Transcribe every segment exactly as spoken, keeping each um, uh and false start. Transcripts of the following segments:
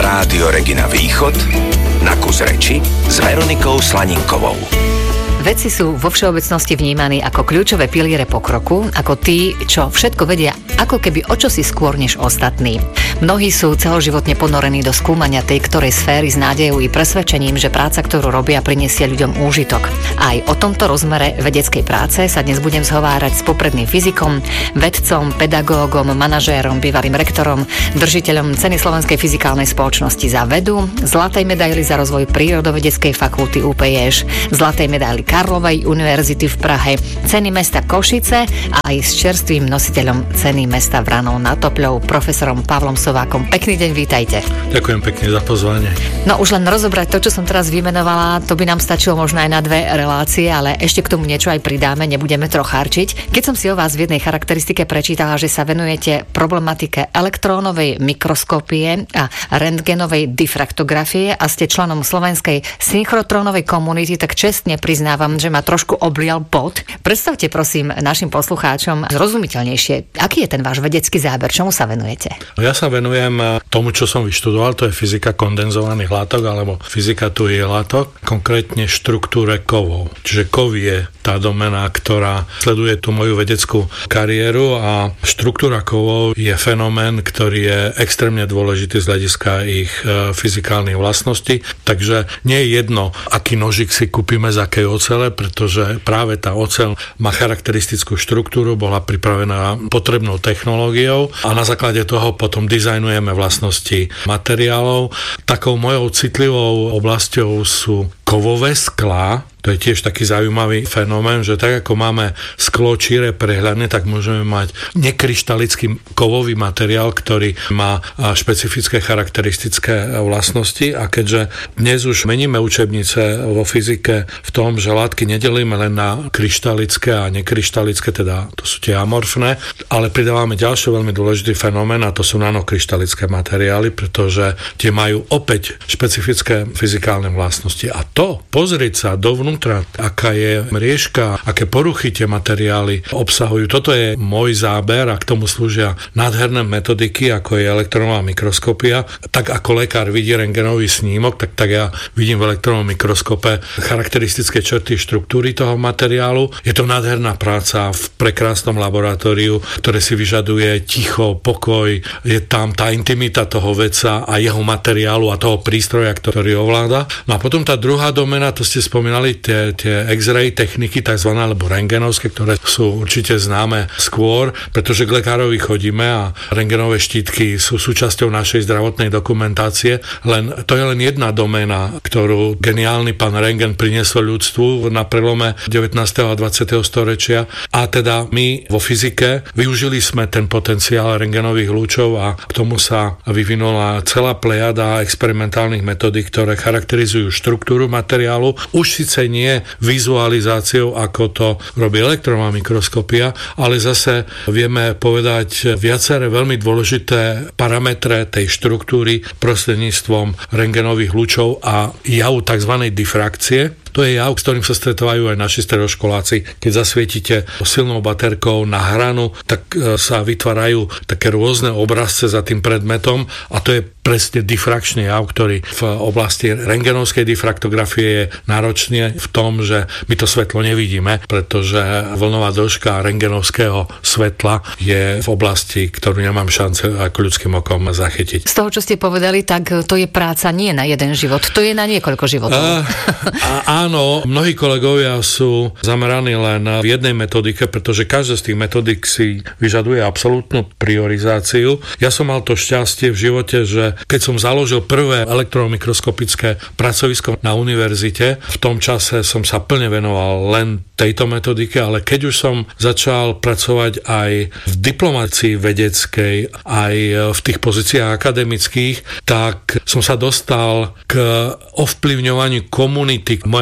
Rádio Regina Východ na kus reči s Veronikou Slaninkovou. Vedci sú vo všeobecnosti vnímaní ako kľúčové piliere pokroku, ako tí, čo všetko vedia ako keby o čosi skôr než ostatní. Mnohí sú celoživotne ponorení do skúmania tej ktorej sféry s nádejou i presvedčením, že práca, ktorú robia, prinesie ľuďom úžitok. Aj o tomto rozmere vedeckej práce sa dnes budem zhovárať s popredným fyzikom, vedcom, pedagógom, manažérom, bývalým rektorom, držiteľom ceny Slovenskej fyzikálnej spoločnosti za vedu, zlatej medaily za rozvoj prírodovedeckej fakulty ú pé ješ, zlatej medaily Karlovej univerzity v Prahe, ceny mesta Košice a aj s čerstvým nositeľom ceny mesta Vranov nad Topľou, profesorom Pavlom Sovákom. Pekný deň, vítajte. Ďakujem pekne za pozvanie. No už len rozobrať to, čo som teraz vymenovala, to by nám stačilo možno aj na dve relácie, ale ešte k tomu niečo aj pridáme, nebudeme trochárčiť. Keď som si o vás v jednej charakteristike prečítala, že sa venujete problematike elektrónovej mikroskópie a rentgenovej difraktografie a ste členom slovenskej synchrotrónovej komunity, tak čestne priznávam, že ma trošku oblial pot. Predstavte prosím našim poslucháčom zrozumiteľnejšie, aký je ten váš vedecký záber, čomu sa venujete? Ja sa venujem tomu, čo som vyštudoval, to je fyzika kondenzovaných látok alebo fyzika tuhých látok, konkrétne štruktúre kovov. Čiže kov je tá domena, ktorá sleduje tú moju vedeckú kariéru a štruktúra kovov je fenomén, ktorý je extrémne dôležitý z hľadiska ich fyzikálnych vlastností. Takže nie je jedno, aký nožik si kúpime z akej ocele, pretože práve tá oceľ má charakteristickú štruktúru, bola pripravená potrebnou technológiou a na základe toho potom dizajnujeme vlastnosti materiálov. Takou mojou citlivou oblasťou sú kovové sklá. To je tiež taký zaujímavý fenomén, že tak ako máme sklo číre prehľadne, tak môžeme mať nekryštalický kovový materiál, ktorý má špecifické charakteristické vlastnosti a keďže dnes už meníme učebnice vo fyzike v tom, že látky nedelíme len na kryštalické a nekryštalické, teda to sú tie amorfné, ale pridávame ďalší veľmi dôležitý fenomén a to sú nanokryštalické materiály, pretože tie majú opäť špecifické fyzikálne vlastnosti. A to, pozrieť sa dovnútra, aká je mriežka, aké poruchy tie materiály obsahujú. Toto je môj záber a k tomu slúžia nádherné metodiky, ako je elektronová mikroskopia. Tak ako lekár vidí rentgenový snímok, tak, tak ja vidím v elektronovom mikroskope charakteristické črty štruktúry toho materiálu. Je to nádherná práca v prekrásnom laboratóriu, ktoré si vyžaduje ticho, pokoj, je tam tá intimita toho vedca a jeho materiálu a toho prístroja, ktorý ovláda. No a potom tá druhá domena, to ste spomínali, tie, tie X-ray techniky, takzvané, alebo rentgenovské, ktoré sú určite známe skôr, pretože k lekárovi chodíme a rentgenové štítky sú súčasťou našej zdravotnej dokumentácie. Len, to je len jedna doména, ktorú geniálny pán Röntgen priniesol ľudstvu na prelome devätnásteho a dvadsiateho storočia. A teda my vo fyzike využili sme ten potenciál rentgenových lúčov a k tomu sa vyvinula celá plejada experimentálnych metodík, ktoré charakterizujú štruktúru materiálu. Už síce nie vizualizáciou, ako to robí elektronová mikroskopia, ale zase vieme povedať viaceré veľmi dôležité parametre tej štruktúry prostredníctvom rentgenových lúčov a javu tzv. Difrakcie. To je jav, s ktorým sa stretávajú aj naši stredoškoláci. Keď zasvietite silnou baterkou na hranu, tak sa vytvárajú také rôzne obrazce za tým predmetom a to je presne difrakčný jav, ktorý v oblasti rentgenovskej difraktografie je náročný v tom, že my to svetlo nevidíme, pretože vlnová dĺžka rentgenovského svetla je v oblasti, ktorú nemám šance ako ľudským okom zachytiť. Z toho, čo ste povedali, tak to je práca nie na jeden život, to je na niekoľko životov. A, a, áno, mnohí kolegovia sú zameraní len v jednej metodike, pretože každá z tých metodik si vyžaduje absolútnu priorizáciu. Ja som mal to šťastie v živote, že keď som založil prvé elektromikroskopické pracovisko na univerzite, v tom čase som sa plne venoval len tejto metodike, ale keď už som začal pracovať aj v diplomácii vedeckej, aj v tých pozíciách akademických, tak som sa dostal k ovplyvňovaniu komunity. Moja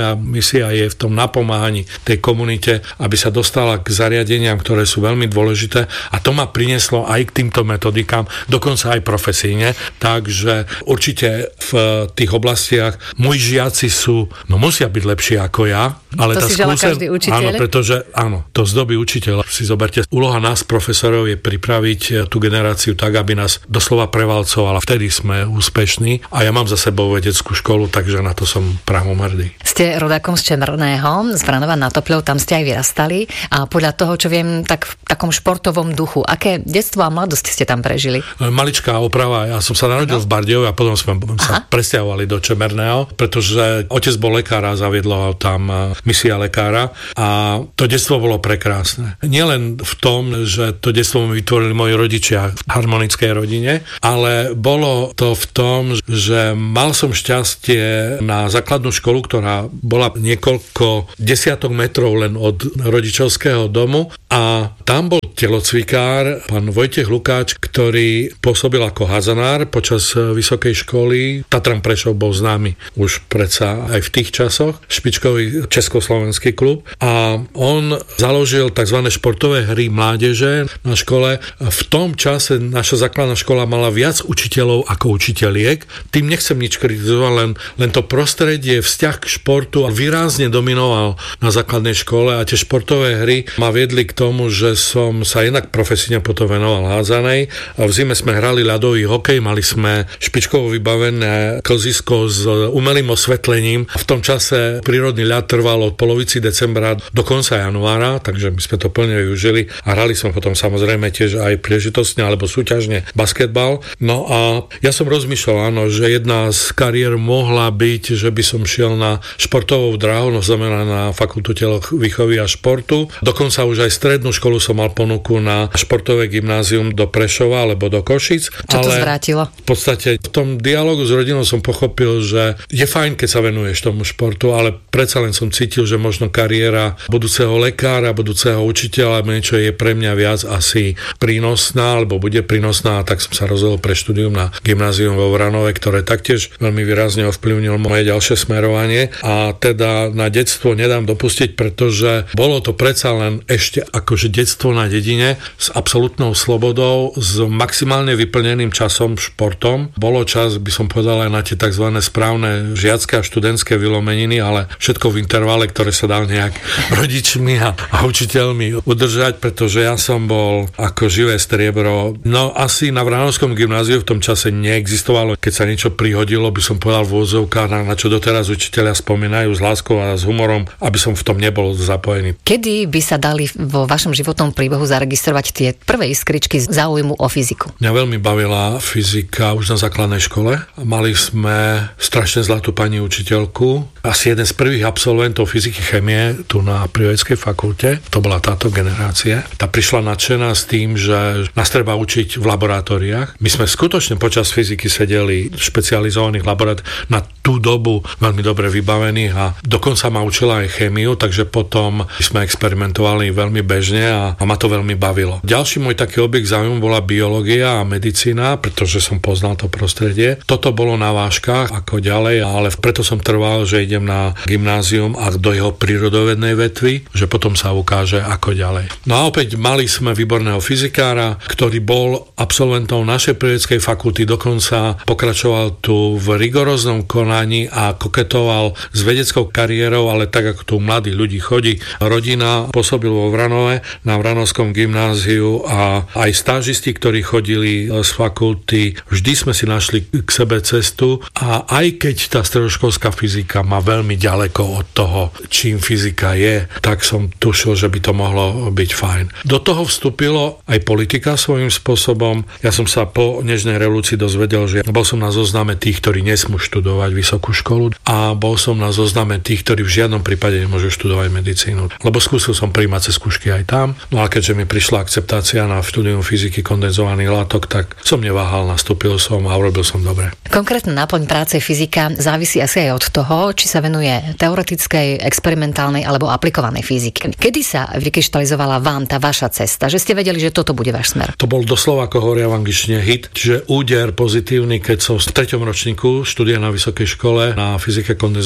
moja misia je v tom napomáhaní tej komunite, aby sa dostala k zariadeniam, ktoré sú veľmi dôležité, a to ma prinieslo aj k týmto metodikám, dokonca aj profesíne, takže určite v tých oblastiach moji žiaci sú, no musia byť lepší ako ja, ale to tá si želá každý učiteľ. Áno, pretože áno, to zdobí učiteľ. Si zoberte, úloha nás profesorov je pripraviť tú generáciu tak, aby nás doslova prevalcovala. Vtedy sme úspešní a ja mám za sebou vedeckú školu, takže na to som právom hrdý. Ste rodákom z Čemerného, z Vranova nad Topľou, tam ste aj vyrastali a podľa toho, čo viem, tak v takom športovom duchu. Aké detstvo a mladosť ste tam prežili? Maličká oprava, ja som sa narodil no. v Bardejove a potom sme Aha. sa presťahovali do Čemerného, pretože otec bol lekár a zaviedlo tam misia lekára a to detstvo bolo prekrásne. Nielen v tom, že to detstvo mi vytvorili moji rodičia v harmonickej rodine, ale bolo to v tom, že mal som šťastie na základnú školu, ktorá bola niekoľko desiatok metrov len od rodičovského domu a tam bol telocvikár, pán Vojtech Lukáč, ktorý pôsobil ako hazanár počas vysokej školy. Tatran Prešov bol známy už predsa aj v tých časoch, špičkový československý klub a on založil tzv. Športové hry mládeže na škole. V tom čase naša základná škola mala viac učiteľov ako učiteľiek. Tým nechcem nič kritizovať, len, len to prostredie, vzťah k športu výrazne dominoval na základnej škole a tie športové hry ma viedli k tomu, že som sa inak profesíne potom venoval házanej. A v zime sme hrali ľadový hokej, mali sme špičkovo vybavené klzisko s umelým osvetlením. V tom čase prírodný ľad trval od polovici decembra do konca januára, takže my sme to plne využili a hrali sme potom samozrejme tiež aj príležitostne alebo súťažne basketbal. No a ja som rozmýšľal, áno, že jedna z kariér mohla byť, že by som šiel na športovou dráhu, no znamená na fakultu telocvičby a športu. Dokonca už aj strednú školu som mal ponuku na športové gymnázium do Prešova alebo do Košic. Čo to ale zvrátilo? V podstate v tom dialogu s rodinou som pochopil, že je fajn, keď sa venuješ tomu športu, ale predsa len som cítil, že možno kariéra budúceho lekára, budúceho učiteľa, niečo je pre mňa viac asi prínosná, alebo bude prínosná, a tak som sa rozhodol pre štúdium na gymnázium vo Vranove, ktoré taktiež veľmi výrazne ovplyvnilo moje ďalšie smerovanie. A teda na detstvo nedám dopustiť, pretože bolo to predsa len ešte akože detstvo na dedine s absolútnou slobodou, s maximálne vyplneným časom športom. Bolo čas, by som povedal, aj na tie tzv. Správne žiacké a študentské vylomeniny, ale všetko v intervale, ktoré sa dal nejak rodičmi a, a učiteľmi udržať, pretože ja som bol ako živé striebro. No asi na Vranovskom gymnáziu v tom čase neexistovalo, keď sa niečo prihodilo, by som povedal v úvodzovkách, na, na čo doteraz učiteľia spomínajú s láskou a s humorom, aby som v tom nebol zapojený. Kedy by sa dali vo vašom životnom príbehu zaregistrovať tie prvé iskričky záujmu o fyziku? Mňa veľmi bavila fyzika už na základnej škole. Mali sme strašne zlatú pani učiteľku, asi jeden z prvých absolventov fyziky chemie tu na Prírodeckej fakulte. To bola táto generácia. Tá prišla nadšená s tým, že nás treba učiť v laboratóriách. My sme skutočne počas fyziky sedeli v špecializovaných laboratóriách, na tú dobu veľmi dobre vybavených, a dokonca ma učila aj chémiu, takže potom sme experimentovali veľmi bežne a, a ma to veľmi bavilo. Ďalší môj taký objekt záujmu bola biológia a medicína, pretože som poznal to prostredie. Toto bolo na vážkach ako ďalej, ale preto som trval, že idem na gymnázium a do jeho prírodovednej vetvy, že potom sa ukáže ako ďalej. No a opäť mali sme výborného fyzikára, ktorý bol absolventom našej prírodeckej fakulty, dokonca pokračoval tu v rigoróznom konaní a koketoval s vedeckou kariérou, ale tak ako tu mladí ľudí chodí. Rodina pôsobil vo Vranove na Vranovskom gymnáziu a aj stážisti, ktorí chodili z fakulty, vždy sme si našli k sebe cestu, a aj keď tá stredoškolská fyzika má veľmi ďaleko od toho, čím fyzika je, tak som tušil, že by to mohlo byť fajn. Do toho vstúpilo aj politika svojím spôsobom. Ja som sa po nežnej revolúcii dozvedel, že bol som na zozname tých, ktorí nesmú študovať vysokú školu, a bol som na zozname tých, ktorí v žiadnom prípade nemôžu študovať medicínu. Lebo skúsil som prijímať cez skúšky aj tam. No a keďže mi prišla akceptácia na štúdium fyziky kondenzovaných látok, tak som neváhal, nastúpil som a urobil som dobre. Konkrétna náplň práce fyzika závisí asi aj od toho, či sa venuje teoretickej, experimentálnej alebo aplikovanej fyzike. Kedy sa vykryštalizovala vám tá vaša cesta, že ste vedeli, že toto bude váš smer? To bol doslova, ako hovoria v angličtine, hit, čiže úder pozitívny, keď som v treťom ročníku štúdia na vysokej škole na fyzike kondenzovaných látok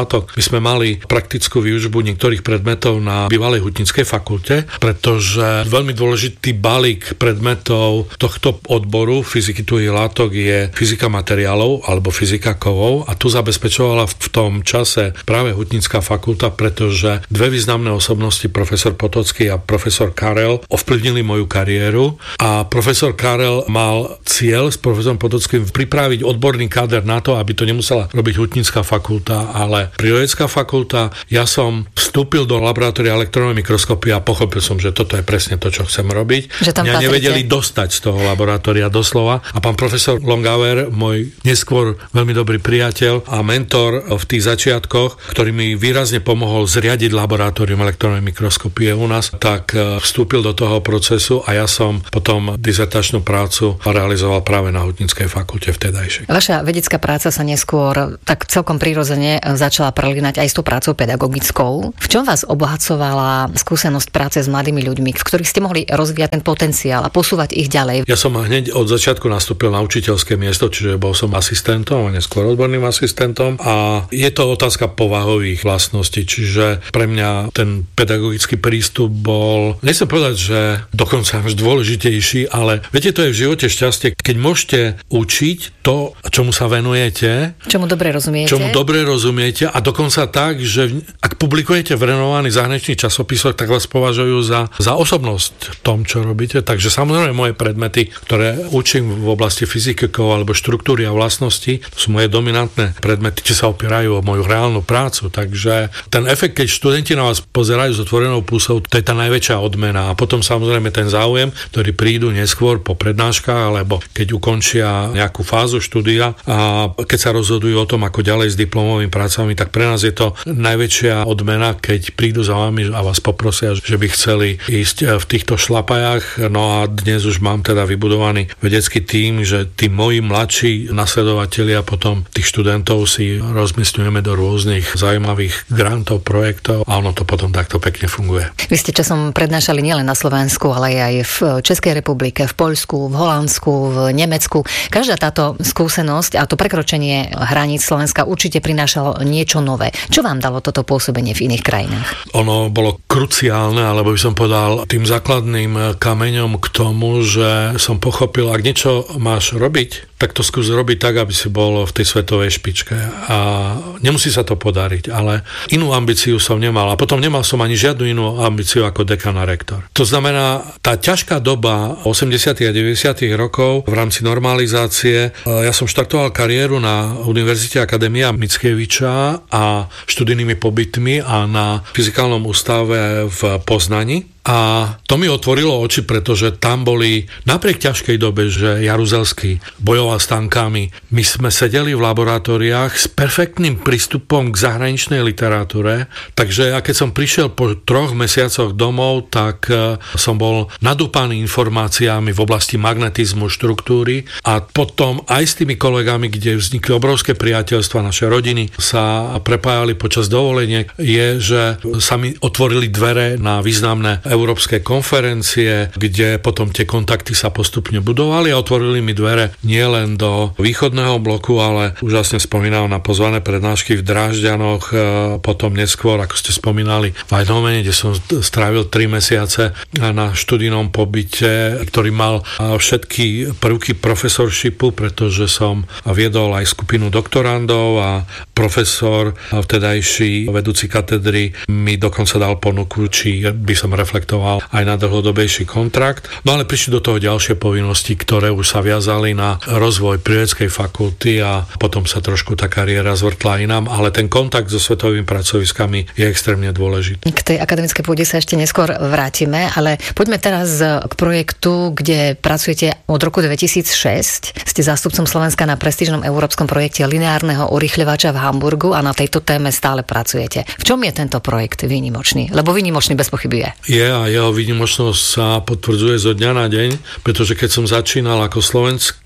látok. My sme mali praktickú výučbu niektorých predmetov na bývalej hutnickej fakulte, pretože veľmi dôležitý balík predmetov tohto odboru fyziky tuhých látok je fyzika materiálov alebo fyzika kovov a tu zabezpečovala v tom čase práve hutnická fakulta, pretože dve významné osobnosti, profesor Potocký a profesor Karel, ovplyvnili moju kariéru a profesor Karel mal cieľ s profesorom Potockým pripraviť odborný káder na to, aby to nemusela robiť hutnická fakulta, ale prírodecká fakulta. Ja som vstúpil do laboratória elektronovej mikroskopie a pochopil som, že toto je presne to, čo chcem robiť. Že tam Mňa patrite. nevedeli dostať z toho laboratória doslova a pán profesor Longauer, môj neskôr veľmi dobrý priateľ a mentor v tých začiatkoch, ktorý mi výrazne pomohol zriadiť laboratórium elektronovej mikroskopie u nás, tak vstúpil do toho procesu a ja som potom dizertačnú prácu realizoval práve na hutnickej fakulte vtedajšej. Vaša vedecká práca sa neskôr tak celkom prirodzene začala prelínať aj s tou prácou pedagogickou. V čom vás obohacovala skúsenosť práce s mladými ľuďmi, v ktorých ste mohli rozvíjať ten potenciál a posúvať ich ďalej? Ja som hneď od začiatku nastúpil na učiteľské miesto, čiže bol som asistentom a neskôr odborným asistentom a je to otázka povahových vlastností, čiže pre mňa ten pedagogický prístup bol, nechcem povedať, že dokonca až dôležitejší, ale viete, to je v živote šťastie, keď môžete učiť to, čomu sa venujete, Čomu dobre rozumiete? čomu dobre rozumiete a dokonca tak, že ak publikujete v renomovaných zahraničných časopisoch, tak vás považujú za, za osobnosť v tom, čo robíte. Takže samozrejme moje predmety, ktoré učím v oblasti fyzikov alebo štruktúry a vlastnosti, to sú moje dominantné predmety, čo sa opierajú o moju reálnu prácu. Takže ten efekt, keď študenti na vás pozerajú s otvorenou pusou, to je tá najväčšia odmena. A potom samozrejme ten záujem, ktorý prídu neskôr po prednáškach alebo keď ukončia nejakú fázu štúdia a keď sa rozhodujú o tom, ako ďalej s diplomovými prácami, tak pre nás je to najväčšia odmena, keď prídu za vami a vás poprosia, že by chceli ísť v týchto šlapajách. No a dnes už mám teda vybudovaný vedecký tím, že tí moji mladší nasledovatelia potom tých študentov si rozmyslujeme do rôznych zaujímavých grantov, projektov a ono to potom takto pekne funguje. Vy ste časom prednášali nielen na Slovensku, ale aj v Českej republike, v Poľsku, v Holandsku, v Nemecku. Každá táto skúsenosť a to prekročenie hraníc Slovenska určite prinášalo niečo nové. Čo vám dalo toto pôsobenie v iných krajinách? Ono bolo kruciálne, alebo by som povedal tým základným kameňom k tomu, že som pochopil, ak niečo máš robiť, tak to skús robiť tak, aby si bol v tej svetovej špičke. A nemusí sa to podariť, ale inú ambíciu som nemal. A potom nemal som ani žiadnu inú ambíciu ako dekan a rektor. To znamená, tá ťažká doba osemdesiatych a deväťdesiatych rokov v rámci normalizácie, ja som štartoval kariéru na Univerzite Akadémia Mickiewicza a študijnými pobytmi a na Fyzikálnom ústave v Poznani. A to mi otvorilo oči, pretože tam boli napriek ťažkej dobe, že Jaruzelský bojoval s tankami. My sme sedeli v laboratóriách s perfektným prístupom k zahraničnej literatúre, takže ja keď som prišiel po troch mesiacoch domov, tak som bol nadúpaný informáciami v oblasti magnetizmu, štruktúry a potom aj s tými kolegami, kde vznikli obrovské priateľstva, naše rodiny sa prepájali počas dovoleniek, je, že sa mi otvorili dvere na významné európske konferencie, kde potom tie kontakty sa postupne budovali a otvorili mi dvere nielen do východného bloku, ale úžasne spomínal na pozvané prednášky v Drážďanoch, potom neskôr, ako ste spomínali, v Eindhovene, kde som strávil tri mesiace na študijnom pobyte, ktorý mal všetky prvky profesorshipu, pretože som viedol aj skupinu doktorandov a profesor, vtedajší vedúci katedry, mi dokonca dal ponuku, či by som reflektoval aj na dlhodobejší kontrakt. No ale prišli do toho ďalšie povinnosti, ktoré už sa viazali na rozvoj prírodeckej fakulty a potom sa trošku tá kariéra zvrtla inám, ale ten kontakt so svetovými pracoviskami je extrémne dôležitý. K tej akademickej pôde sa ešte neskôr vrátime, ale poďme teraz k projektu, kde pracujete od roku dvetisícšesť. Ste zástupcom Slovenska na prestížnom európskom projekte lineárneho urýchľovača v Hamburgu a na tejto téme stále pracujete. V čom je tento projekt výnimočný? Lebo výnimočný bez pochyby je. Je a jeho výnimočnosť sa potvrdzuje zo dňa na deň, pretože keď som začínal ako slovenský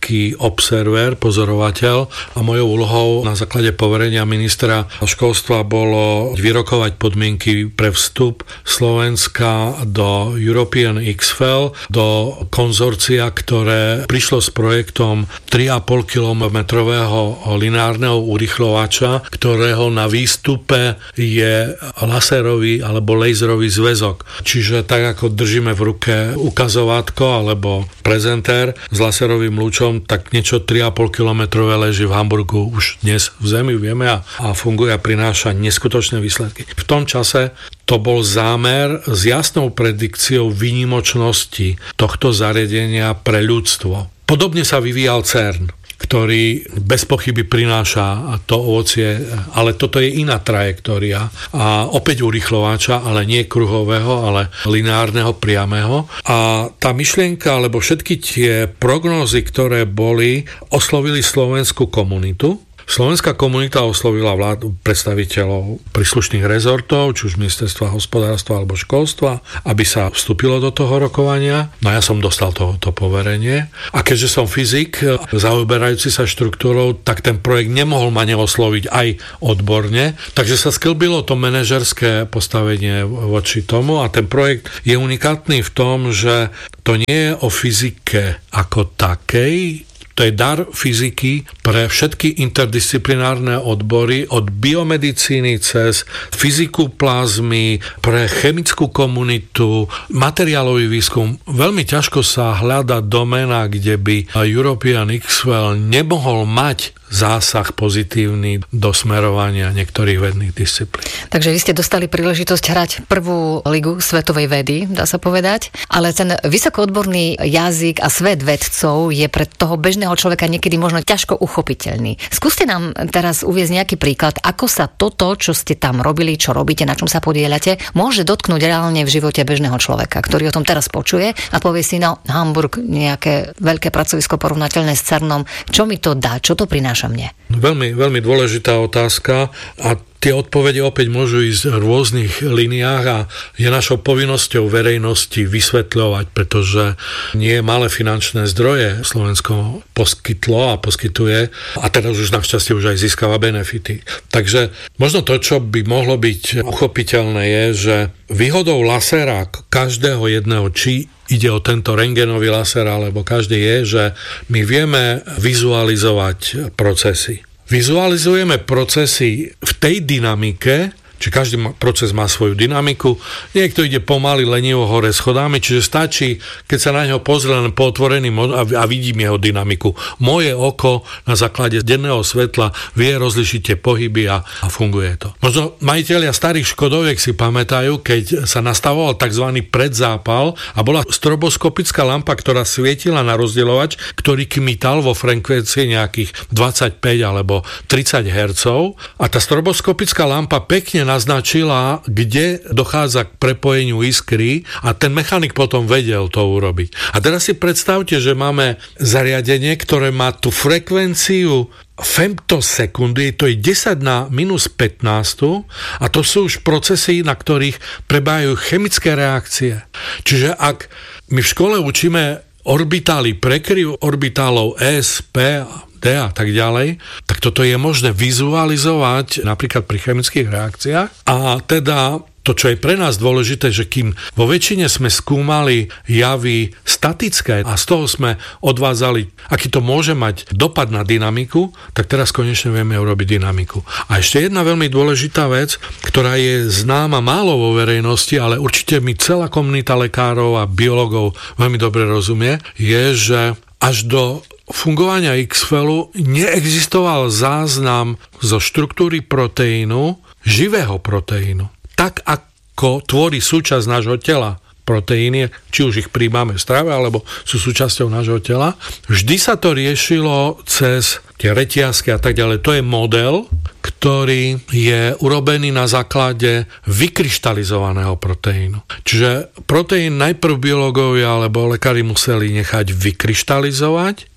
taký observer, pozorovateľ a mojou úlohou na základe poverenia ministra školstva bolo vyrokovať podmienky pre vstup Slovenska do European X F L, do konzorcia, ktoré prišlo s projektom tri a pol kilometrového lineárneho urýchľovača, ktorého na výstupe je laserový alebo laserový zväzok. Čiže tak ako držíme v ruke ukazovátko alebo prezentér s laserovým lúčom, tak niečo tri a pol kilometrové leží v Hamburgu už dnes v zemi, vieme, a, a funguje a prináša neskutočné výsledky. V tom čase to bol zámer s jasnou predikciou výnimočnosti tohto zariadenia pre ľudstvo. Podobne sa vyvíjal CERN, ktorý bez pochyby prináša to ovocie, ale toto je iná trajektória a opäť urýchľovača, ale nie kruhového, ale lineárneho, priamého. A tá myšlienka, alebo všetky tie prognózy, ktoré boli, oslovili slovenskú komunitu. Slovenská komunita oslovila vládu, predstaviteľov príslušných rezortov, či už ministerstva hospodárstva alebo školstva, aby sa vstúpilo do toho rokovania. No ja som dostal tohoto poverenie. A keďže som fyzik, zaoberajúci sa štruktúrou, tak ten projekt nemohol ma neosloviť aj odborne. Takže sa sklbilo to manažerské postavenie voči tomu a ten projekt je unikátny v tom, že to nie je o fyzike ako takej. To je dar fyziky pre všetky interdisciplinárne odbory od biomedicíny cez fyziku plazmy, pre chemickú komunitu, materiálový výskum. Veľmi ťažko sa hľada doména, kde by European X F L nemohol mať zásah pozitívny do smerovania niektorých vedných disciplín. Takže vy ste dostali príležitosť hrať prvú ligu svetovej vedy, dá sa povedať, ale ten vysokoodborný jazyk a svet vedcov je pre toho bežného človeka niekedy možno ťažko uchopiteľný. Skúste nám teraz uviesť nejaký príklad, ako sa toto, čo ste tam robili, čo robíte, na čom sa podieľate, môže dotknúť reálne v živote bežného človeka, ktorý o tom teraz počuje a povie si, no Hamburg, nejaké veľké pracovisko porovnateľné s CERNom, čo mi to dá, čo to prináša mne? Veľmi, veľmi dôležitá otázka a tie odpovede opäť môžu ísť v rôznych liniách a je našou povinnosťou verejnosti vysvetľovať, pretože nie malé finančné zdroje Slovensko poskytlo a poskytuje a teraz už našťastie už aj získava benefity. Takže možno to, čo by mohlo byť uchopiteľné je, že výhodou lasera každého jedného, či ide o tento rentgenový laser, alebo každý je, že my vieme vizualizovať procesy. Vizualizujeme procesy v tej dynamike, či každý proces má svoju dynamiku. Niekto ide pomaly, lenivo hore schodami, čiže stačí, keď sa na neho pozrie len po otvorený a vidím jeho dynamiku. Moje oko na základe denného svetla vie rozlišiť tie pohyby a, a funguje to. Možno majitelia starých Škodoviek si pamätajú, keď sa nastavoval tzv. Predzápal a bola stroboskopická lampa, ktorá svietila na rozdielovač, ktorý kmital vo frekvencii nejakých dvadsaťpäť alebo tridsať hertzov a tá stroboskopická lampa pekne naznačila, kde dochádza k prepojeniu iskry a ten mechanik potom vedel to urobiť. A teraz si predstavte, že máme zariadenie, ktoré má tú frekvenciu femtosekundy, to je desať na minus pätnásť a to sú už procesy, na ktorých prebiehajú chemické reakcie. Čiže ak my v škole učíme orbitály, prekryv orbitálov S, P D a tak ďalej, tak toto je možné vizualizovať napríklad pri chemických reakciách. A teda to, čo je pre nás dôležité, že kým vo väčšine sme skúmali javy statické a z toho sme odvádzali, aký to môže mať dopad na dynamiku, tak teraz konečne vieme urobiť dynamiku. A ešte jedna veľmi dôležitá vec, ktorá je známa málo vo verejnosti, ale určite mi celá komunita lekárov a biológov veľmi dobre rozumie, je, že až do fungovania X F L-u neexistoval záznam zo štruktúry proteínu, živého proteínu. Tak ako tvorí súčasť nášho tela proteíny, či už ich príjmame v strave, alebo sú súčasťou nášho tela, vždy sa to riešilo cez tie reťazky a tak ďalej. To je model, ktorý je urobený na základe vykryštalizovaného proteínu. Čiže proteín najprv biológovia alebo lekári museli nechať vykryštalizovať,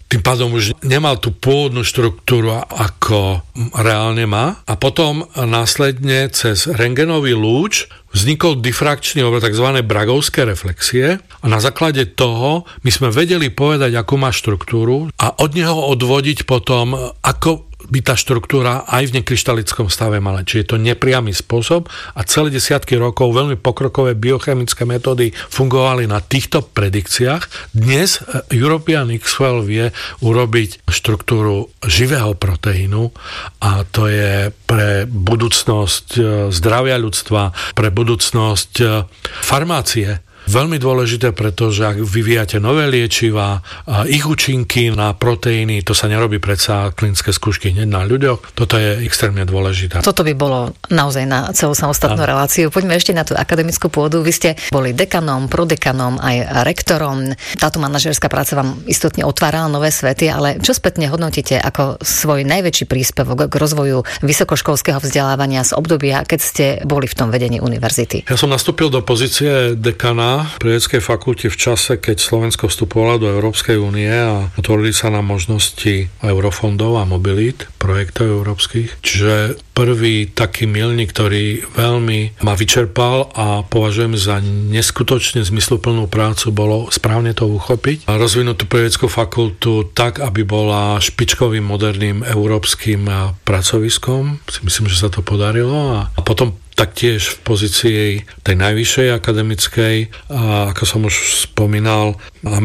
tým pádom už nemal tú pôvodnú štruktúru, ako reálne má. A potom následne cez rentgenový lúč vznikol difrakčný obraz, tzv. Bragovské reflexie, a na základe toho my sme vedeli povedať, akú má štruktúru a od neho odvodiť potom, ako by tá štruktúra aj v nekryštalickom stave mala. Čiže je to nepriamy spôsob a celé desiatky rokov veľmi pokrokové biochemické metódy fungovali na týchto predikciách. Dnes European X-Well vie urobiť štruktúru živého proteínu a to je pre budúcnosť zdravia ľudstva, pre budúcnosť farmácie veľmi dôležité, pretože ak vyvíjate nové liečivá, ich účinky na proteíny, to sa nerobí predsa klinické skúšky hneď na ľuďoch. Toto je extrémne dôležité. Toto by bolo naozaj na celú samostatnú ano. reláciu. Poďme ešte na tú akademickú pôdu. Vy ste boli dekanom, prodekanom, aj rektorom. Táto manažerská práca vám istotne otvárala nové svety, ale čo spätne hodnotíte ako svoj najväčší príspevok k rozvoju vysokoškolského vzdelávania z obdobia, keď ste boli v tom vedení univerzity? Ja som nastúpil do pozície dekana pri vedeckej fakulte v čase, keď Slovensko vstupovalo do Európskej únie a otvorili sa nám možnosti eurofondov a mobilít, projektov európskych. Čiže prvý taký milník, ktorý veľmi ma vyčerpal a považujem za neskutočne zmysluplnú prácu, bolo správne to uchopiť a rozvinúť tú vedeckú fakultu tak, aby bola špičkovým, moderným európskym pracoviskom. Myslím, že sa to podarilo a potom taktiež v pozícii tej najvyššej akademickej, a ako som už spomínal,